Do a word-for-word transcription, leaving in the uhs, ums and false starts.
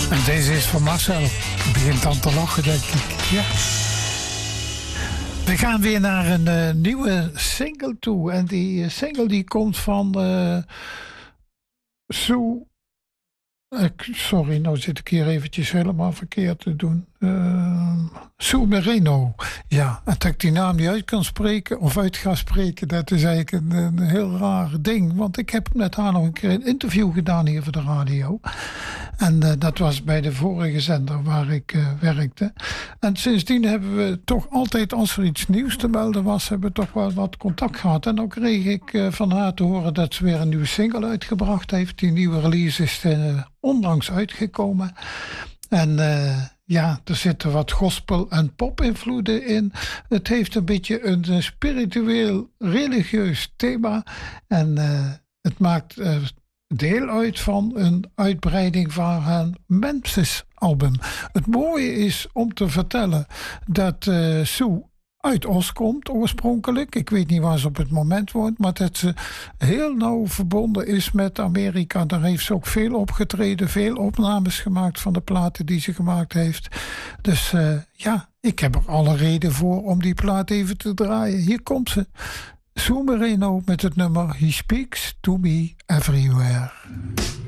En deze is van Marcel. Die begint dan te lachen, denk ik. Ja. We gaan weer naar een uh, nieuwe single toe. En die uh, single die komt van uh, Sue. Uh, sorry, nou zit ik hier eventjes helemaal verkeerd te doen. Uh, Sue Merino. Ja, en dat ik die naam niet uit kan spreken of uit ga spreken, dat is eigenlijk een, een heel raar ding. Want ik heb met haar nog een keer een interview gedaan hier voor de radio. En uh, dat was bij de vorige zender waar ik uh, werkte. En sindsdien hebben we toch altijd, als er iets nieuws te melden was, hebben we toch wel wat contact gehad. En dan kreeg ik uh, van haar te horen dat ze weer een nieuwe single uitgebracht heeft. Die nieuwe release is uh, onlangs uitgekomen. En uh, ja, er zitten wat gospel- en pop-invloeden in. Het heeft een beetje een uh, spiritueel, religieus thema. En uh, het maakt uh, deel uit van een uitbreiding van haar Memphis-album. Het mooie is om te vertellen dat uh, Sue uit Os komt oorspronkelijk. Ik weet niet waar ze op het moment woont, maar dat ze heel nauw verbonden is met Amerika. Daar heeft ze ook veel opgetreden, veel opnames gemaakt van de platen die ze gemaakt heeft. Dus uh, ja, ik heb er alle reden voor om die plaat even te draaien. Hier komt ze. Sue Merino met het nummer He Speaks to Me Everywhere.